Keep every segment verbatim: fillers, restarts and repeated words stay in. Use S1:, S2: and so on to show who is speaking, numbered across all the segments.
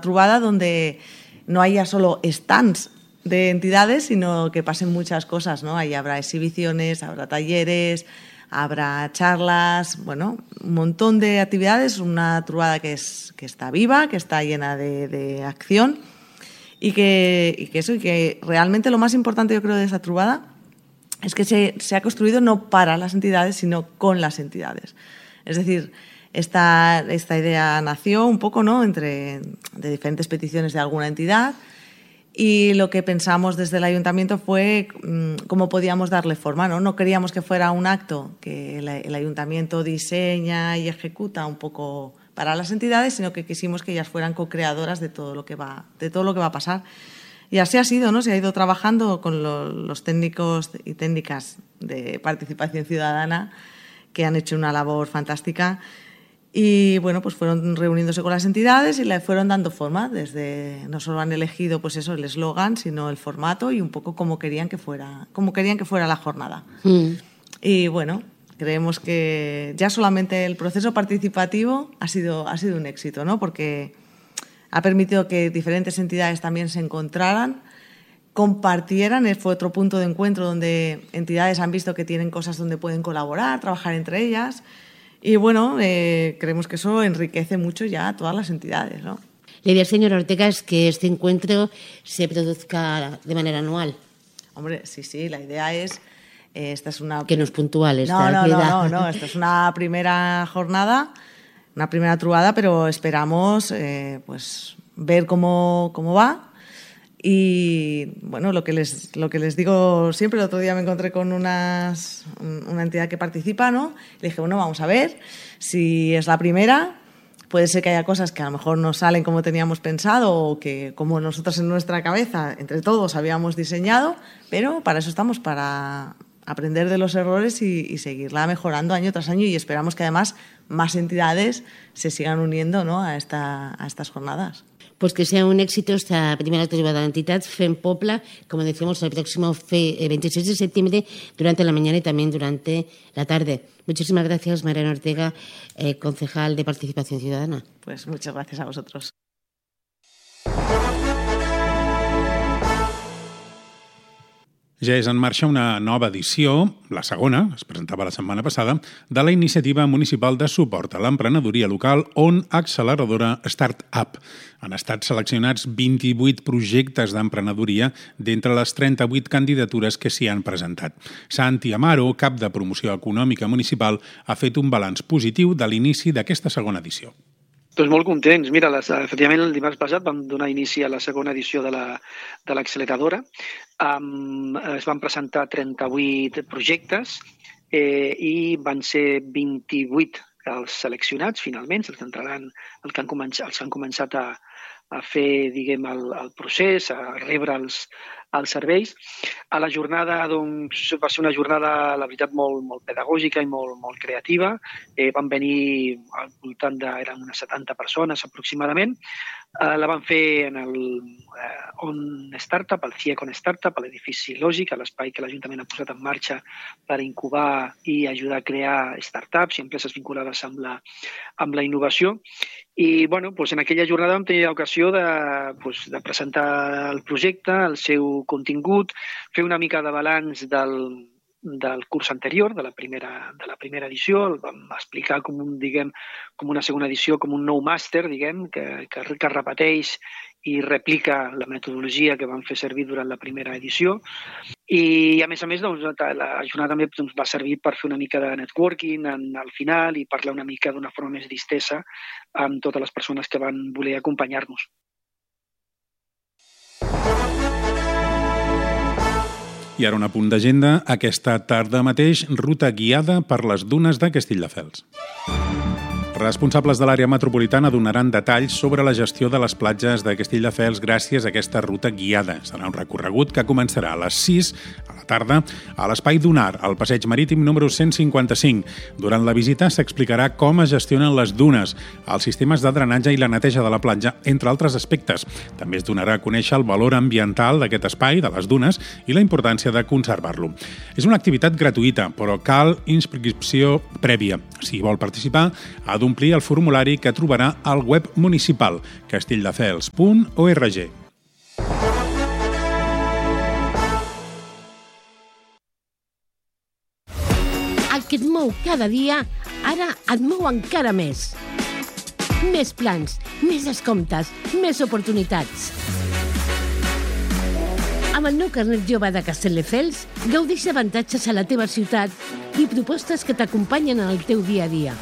S1: trobada donde no haya solo stands de entidades, sino que pasen muchas cosas, ¿no? Ahí habrá exhibiciones, habrá talleres, habrá charlas, bueno, un montón de actividades, una trobada que, es, que está viva, que está llena de, de acción y que, y que eso, y que realmente lo más importante yo creo de esa trobada es que se, se ha construido no para las entidades, sino con las entidades. Es decir, esta, esta idea nació un poco, ¿no?, entre de diferentes peticiones de alguna entidad. Y lo que pensamos desde el ayuntamiento fue mmm, cómo podíamos darle forma, ¿no? No queríamos que fuera un acto que el, el ayuntamiento diseña y ejecuta un poco para las entidades, sino que quisimos que ellas fueran co-creadoras de todo lo que va, de todo lo que va a pasar. Y así ha sido, ¿no? Se ha ido trabajando con lo, los técnicos y técnicas de participación ciudadana que han hecho una labor fantástica. Y bueno, pues fueron reuniéndose con las entidades y le fueron dando forma. Desde, no solo han elegido pues eso, el eslogan, sino el formato y un poco cómo querían que fuera, cómo querían que fuera la jornada. Mm. Y bueno, creemos que ya solamente el proceso participativo ha sido, ha sido un éxito, ¿no? Porque ha permitido que diferentes entidades también se encontraran, compartieran. Fue otro punto de encuentro donde entidades han visto que tienen cosas donde pueden colaborar, trabajar entre ellas. Y bueno, eh, creemos que eso enriquece mucho ya a todas las entidades, ¿no?
S2: La idea, señora Ortega, es que este encuentro se produzca de manera anual.
S1: Hombre, sí, sí, la idea es... Eh, esta es una...
S2: Que no es puntual esta
S1: no, no,
S2: actividad.
S1: No, no, no, esta es una primera jornada, una primera trobada, pero esperamos eh, pues ver cómo, cómo va. Y bueno, lo que les lo que les digo siempre, el otro día me encontré con unas, una entidad que participa, ¿no? Le dije, bueno, vamos a ver si es la primera. Puede ser que haya cosas que a lo mejor no salen como teníamos pensado o que como nosotros en nuestra cabeza, entre todos, habíamos diseñado, pero para eso estamos, para aprender de los errores y, y seguirla mejorando año tras año, y esperamos que además más entidades se sigan uniendo, ¿no?, a, esta, a estas jornadas.
S2: Pues que sea un éxito esta primera trobada de entidades Fem Popla, como decimos, el próximo veintiséis de septiembre, durante la mañana y también durante la tarde. Muchísimas gracias, Mariana Ortega, eh, concejal de Participación Ciudadana.
S1: Pues muchas gracias a vosotros.
S3: Ja és en marxa una nova edició, la segona, es presentava la setmana passada, de la iniciativa municipal de suport a l'emprenedoria local On Acceleradora Startup. Han estat seleccionats vint-i-vuit projectes d'emprenedoria d'entre les trenta-vuit candidatures que s'hi han presentat. Santi Amaro, cap de promoció econòmica municipal, ha fet un balanç positiu de l'inici d'aquesta segona edició.
S4: Doncs molt contents. Mira, les, efectivament, el dimarts passat vam donar inici a la segona edició de la, de l'acceleradora. Um, es van presentar trenta-vuit projectes eh, i van ser vint-i-vuit els seleccionats, finalment, els que entraran, els que han començat, els que han començat a, a fer, diguem, el, el procés, a rebre els, els serveis. A la jornada, doncs, va ser una jornada, la veritat, molt, molt pedagògica i molt, molt creativa. Eh, van venir al voltant de, eren unes setanta persones aproximadament. Eh, la van fer en el eh, On Startup, el C I E C On Startup, a l'edifici Lògic, a l'espai que l'Ajuntament ha posat en marxa per incubar i ajudar a crear startups i empreses vinculades amb la, amb la innovació. I bueno, doncs en aquella jornada vam tenir l'ocasió de, doncs, de presentar el projecte, el seu contingut, fer una mica de balanç del, del curs anterior, de la primera, de la primera edició. El vam explicar com, un, diguem, com una segona edició, com un nou màster, diguem, que, que, que repeteix i replica la metodologia que vam fer servir durant la primera edició. I, a més a més, doncs, la jornada també doncs, va servir per fer una mica de networking en, al final i parlar una mica d'una forma més distesa amb totes les persones que van voler acompanyar-nos.
S3: I ara un apunt d'agenda. Aquesta tarda mateix, ruta guiada per les dunes de Castelldefels. Responsables de l'àrea metropolitana donaran detalls sobre la gestió de les platges de Castelldefels gràcies a aquesta ruta guiada. Serà un recorregut que començarà a les sis a la tarda a l'Espai Dunar, al passeig marítim número cent cinquanta-cinc. Durant la visita s'explicarà com es gestionen les dunes, els sistemes de drenatge i la neteja de la platja, entre altres aspectes. També es donarà a conèixer el valor ambiental d'aquest espai, de les dunes, i la importància de conservar-lo. És una activitat gratuïta, però cal inscripció prèvia. Si vol participar, ha d'omplir el formulari que trobarà al web municipal castelldefels punt org.
S5: El que et mou cada dia, ara et mou encara més. Més plans, més descomptes, més oportunitats. Amb el nou carnet jove de Castelldefels, gaudeix d'avantatges a la teva ciutat i propostes que t'acompanyen en el teu dia a dia.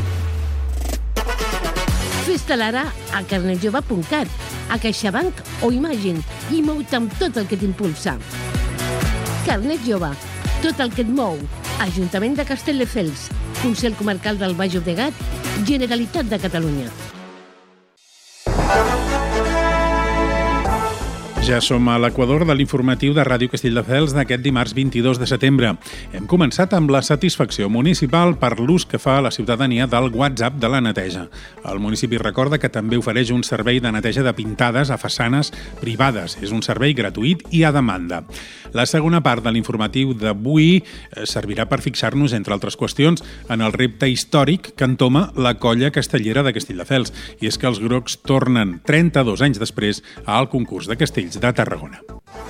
S5: Fes-te'l ara a carnet jove punt cat, a CaixaBank o Imagine i mou-te amb tot el que t'impulsa. Carnet jove, tot el que et mou. Ajuntament de Castelldefels, Consell Comarcal del Baix Llobregat, Generalitat de Catalunya.
S3: Ja som a l'equador de l'informatiu de Ràdio Castelldefels d'aquest dimarts vint-i-dos de setembre. Hem començat amb la satisfacció municipal per l'ús que fa la ciutadania del WhatsApp de la neteja. El municipi recorda que també ofereix un servei de neteja de pintades a façanes privades. És un servei gratuït i a demanda. La segona part de l'informatiu d'avui servirà per fixar-nos, entre altres qüestions, en el repte històric que entoma la colla castellera de Castelldefels. I és que els grocs tornen trenta-dos anys després al concurs de castells de Tarragona.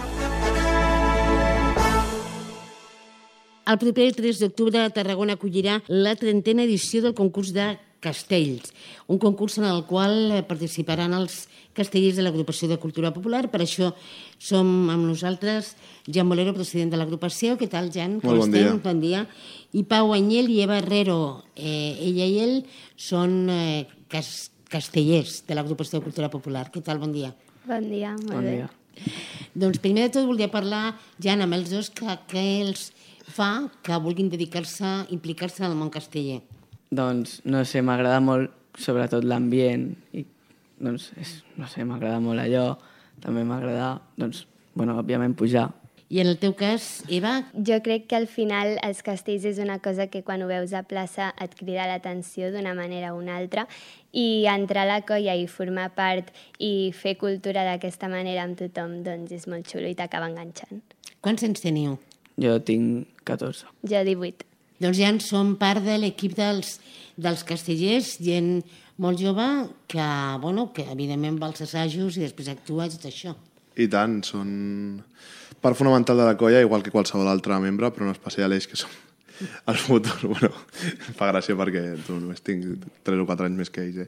S5: El proper tres d'octubre Tarragona acollirà la trentena edició del concurs de castells, un concurs en el qual participaran els castellers de l'Agrupació de Cultura Popular. Per això som amb nosaltres Jan Molero, president de l'agrupació. Què tal, Jan?
S6: Molt bon dia.
S5: Bon dia. I Pau Anyel i Eva Herrero, eh, ella i ell són eh, cas castellers de l'Agrupació de Cultura Popular. Què tal? Bon dia.
S7: Bon dia, molt
S6: Bon
S7: bé.
S6: dia.
S5: Doncs primer de tot volia parlar, Jan, amb els dos, que què els fa que vulguin dedicar-se, implicar-se en el món casteller.
S6: Doncs, no sé, m'agrada molt, sobretot l'ambient, i, doncs, és, no sé, m'agrada molt allò. També m'agrada, doncs, bueno, òbviament pujar.
S5: I en el teu cas, Eva?
S7: Jo crec que al final els castells és una cosa que quan ho veus a plaça et crida l'atenció d'una manera o una altra, i entrar a la colla i formar part i fer cultura d'aquesta manera amb tothom, doncs és molt xulo i t'acaba enganxant.
S5: Quants anys teniu?
S6: Jo tinc catorze.
S7: Jo divuit.
S5: Doncs ja en som part de l'equip dels, dels castellers, gent molt jove que, bueno, que evidentment va als assajos i després actua i tot això.
S8: I tant, són part fonamental de la colla, igual que qualsevol altre membre, però en especial ells, que són els futurs. Bueno, em fa gràcia perquè tu només tinc tres o quatre anys més que ells,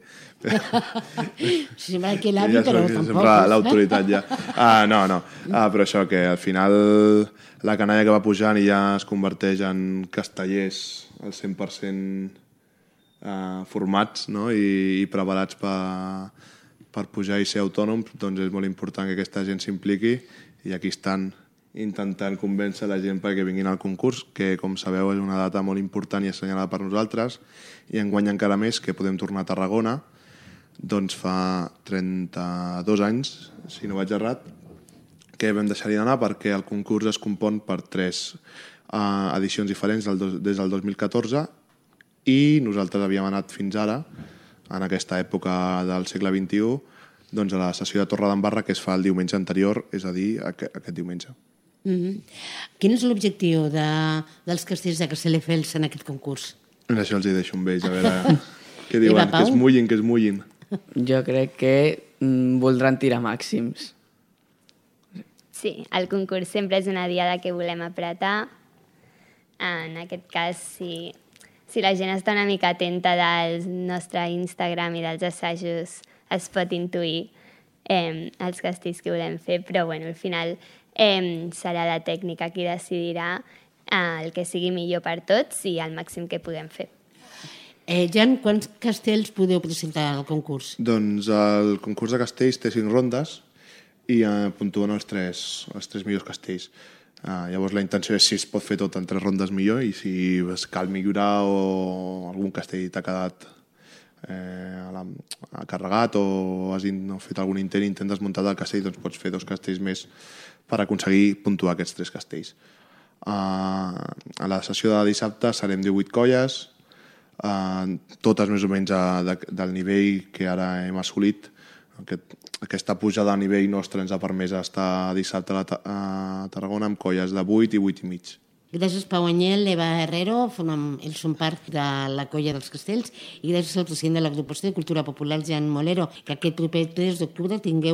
S8: eh?
S5: Sembla que l'avi,
S8: ja
S5: però
S8: soc
S5: tampoc.
S8: sempre l'autoritat, ja. Ah, no, no. Ah, però això, que al final la canalla que va pujant i ja es converteix en castellers al cent per cent eh, formats, no? I, i preparats per, per pujar i ser autònoms, doncs és molt important que aquesta gent s'impliqui, i aquí estan intentant convèncer la gent perquè vinguin al concurs, que, com sabeu, és una data molt important i assenyalada per nosaltres, i enguany encara més, que podem tornar a Tarragona. Doncs fa trenta-dos anys, si no vaig errat, que vam deixar-hi d'anar perquè el concurs es compon per tres uh, edicions diferents del dos, des del dos mil catorze, i nosaltres havíem anat fins ara, en aquesta època del segle vint-i-u, doncs a la sessió de Torredembarra, que es fa el diumenge anterior, és a dir, aquest, aquest diumenge.
S5: Mm-hmm. Quin és l'objectiu de, dels castells de Castelldefels en aquest concurs?
S8: En això els hi deixo amb ells, a veure què diuen,
S5: Eva, Pau?
S8: que es mullin, que es mullin.
S6: Jo crec que mm, voldran tirar màxims.
S7: Sí, el concurs sempre és una diada que volem apretar. En aquest cas, si, si la gent està una mica atenta del nostre Instagram i dels assajos, es pot intuir eh, els castells que volem fer, però bueno, al final eh, serà la tècnica qui decidirà eh, el que sigui millor per tots i el màxim que puguem fer.
S5: Eh, Jan, quants castells podeu presentar al concurs?
S8: Doncs el concurs de castells té cinc rondes i eh, puntuen els tres, els tres millors castells. Uh, llavors la intenció és si es pot fer tot en tres rondes millor, i si es cal millorar o algun castell t'ha quedat eh, a la, a carregat o has in, no, fet algun intent i intent desmuntat del castell, doncs pots fer dos castells més per aconseguir puntuar aquests tres castells. Uh, a la sessió de dissabte serem divuit colles, uh, totes més o menys a, de, del nivell que ara hem assolit. Aquest, aquesta pujada a nivell nostre ens ha permès estar dissabte a, la, a Tarragona amb colles de vuit i vuit i mig.
S2: Gràcies Pau Anyel, Eva Herrero, formen, ells són part de la Colla dels Castells, i gràcies al president de l'Agrupació de Cultura Popular, Jan Molero, que aquest proper tres d'octubre tingueu